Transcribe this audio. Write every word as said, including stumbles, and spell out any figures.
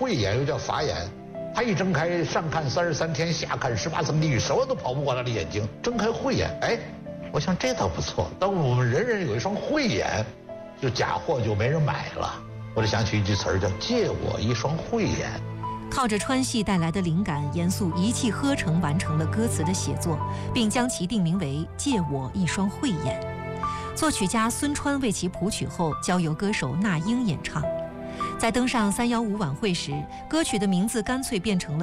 慧眼，又叫法眼。他一睁开，上看三十三天，下看十八层地狱，什么都跑不过他的眼睛。睁开慧眼，哎，我想这倒不错。当我们人人有一双慧眼，就假货就没人买了。我就想起一句词儿，叫“借我一双慧眼”。 靠着川戏带来的灵感，严肃一气呵成完成了歌词的写作，并将其定名为《借我一双慧眼》。作曲家孙川为其谱曲后，交由歌手那英演唱。在登上三幺五晚会时，歌曲的名字干脆变成了